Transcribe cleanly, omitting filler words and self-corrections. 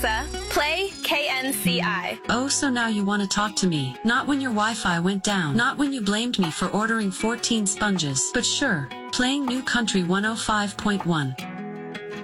Play KNCI. Oh, so now you want to talk to me. Not when your Wi-Fi went down. Not when you blamed me for ordering 14 sponges. But sure, playing New Country 105.1.